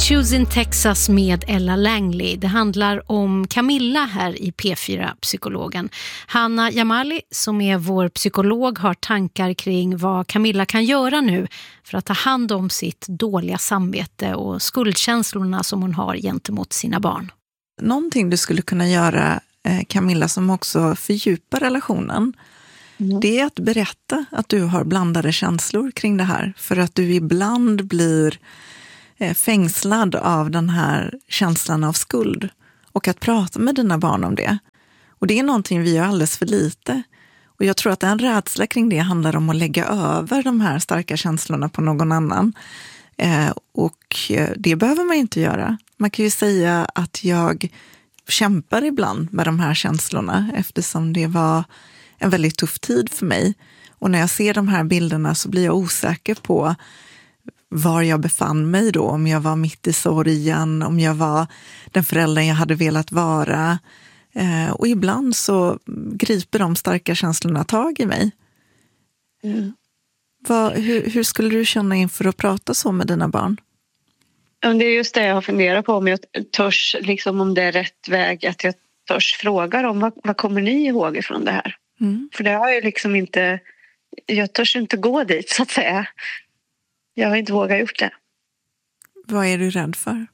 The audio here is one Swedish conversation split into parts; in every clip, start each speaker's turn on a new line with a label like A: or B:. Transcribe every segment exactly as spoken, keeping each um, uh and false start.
A: Choosing Texas med Ella Langley. Det handlar om Camilla här i P fyra Psykologen. Hanna Jamali som är vår psykolog har tankar kring vad Camilla kan göra nu för att ta hand om sitt dåliga samvete och skuldkänslorna som hon har gentemot sina barn.
B: Någonting du skulle kunna göra, Camilla, som också fördjupar relationen, mm. det är att berätta att du har blandade känslor kring det här. För att du ibland blir fängslad av den här känslan av skuld. Och att prata med dina barn om det. Och det är någonting vi gör alldeles för lite. Och jag tror att en rädsla kring det handlar om att lägga över de här starka känslorna på någon annan. Eh, och det behöver man inte göra. Man kan ju säga att jag kämpar ibland med de här känslorna eftersom det var en väldigt tuff tid för mig. Och när jag ser de här bilderna så blir jag osäker på var jag befann mig då. Om jag var mitt i sorgen, om jag var den föräldern jag hade velat vara. Eh, och ibland så griper de starka känslorna tag i mig. Mm. Vad, hur, hur skulle du känna inför att prata så med dina barn?
C: Det är just det jag har funderat på, om jag törs, liksom om det är rätt väg, att jag törs fråga dem, vad, vad kommer ni ihåg ifrån det här? Mm. För det har jag liksom inte, jag törs inte gå dit så att säga. Jag har inte vågat gjort det.
B: Vad är du rädd för?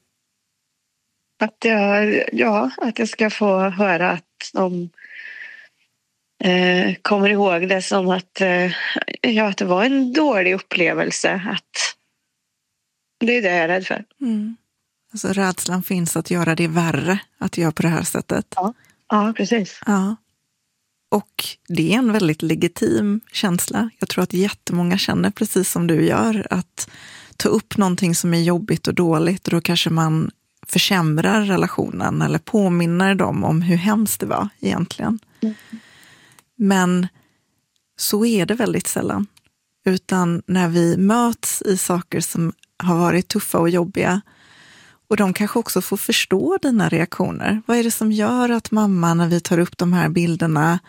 C: Att jag, ja, att jag ska få höra att de eh, kommer ihåg det som att, eh, ja, att det var en dålig upplevelse. Att det är det jag är rädd för.
B: Mm. Alltså rädslan finns att göra det värre, att göra på det här sättet.
C: Ja, ja precis.
B: Ja. Och det är en väldigt legitim känsla. Jag tror att jättemånga känner precis som du gör, att ta upp någonting som är jobbigt och dåligt, och då kanske man försämrar relationen eller påminner dem om hur hemskt det var egentligen. Mm. Men så är det väldigt sällan. Utan när vi möts i saker som har varit tuffa och jobbiga, och de kanske också får förstå dina reaktioner. Vad är det som gör att mamma, när vi tar upp de här bilderna,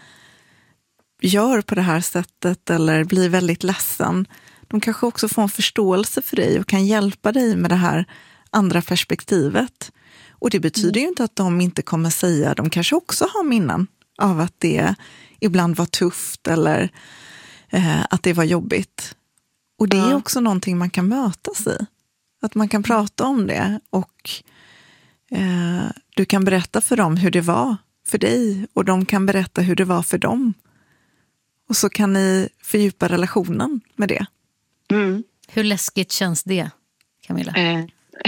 B: gör på det här sättet eller blir väldigt ledsen? De kanske också får en förståelse för dig och kan hjälpa dig med det här andra perspektivet. Och det betyder mm. ju inte att de inte kommer säga, de kanske också har minnen av att det ibland var tufft eller eh, att det var jobbigt. Och det är också någonting man kan mötas i. Att man kan prata om det, och eh, du kan berätta för dem hur det var för dig, och de kan berätta hur det var för dem. Och så kan ni fördjupa relationen med det.
A: Mm. Hur läskigt känns det, Camilla?
C: Eh,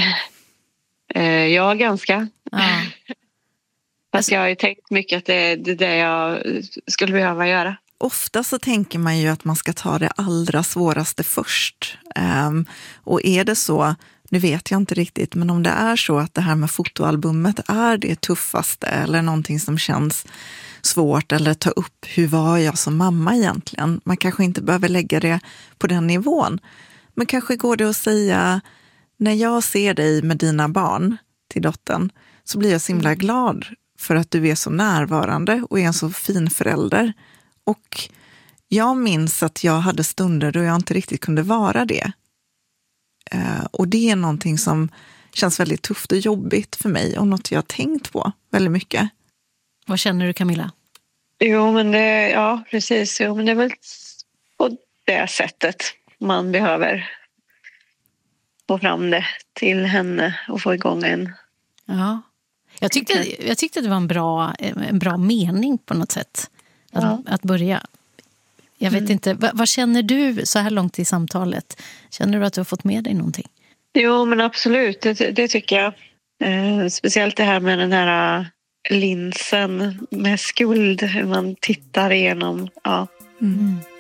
C: eh, ja, ganska. Ah. Fast jag har ju tänkt mycket att det är det, det jag skulle behöva göra.
B: Ofta så tänker man ju att man ska ta det allra svåraste först. Um, och är det så, nu vet jag inte riktigt, men om det är så att det här med fotoalbumet är det tuffaste eller någonting som känns svårt, eller ta upp hur var jag som mamma egentligen. Man kanske inte behöver lägga det på den nivån. Men kanske går det att säga, när jag ser dig med dina barn till dottern, så blir jag så himla glad för att du är så närvarande och är en så fin förälder. Och jag minns att jag hade stunder då jag inte riktigt kunde vara det. Uh, och det är någonting som känns väldigt tufft och jobbigt för mig, och något jag har tänkt på väldigt mycket.
A: Vad känner du, Camilla?
C: Jo, men det, ja, precis. Jo, men det är väl på det sättet man behöver få fram det till henne och få igång en.
A: Ja, jag tyckte, jag tyckte det var en bra, en bra mening på något sätt. Att, ja. att börja. Jag vet mm. inte, vad, vad känner du så här långt i samtalet? Känner du att du har fått med dig någonting?
C: Jo, men absolut, det, det tycker jag. Eh, speciellt det här med den här linsen med skuld, hur man tittar igenom. Ja.
B: Mm.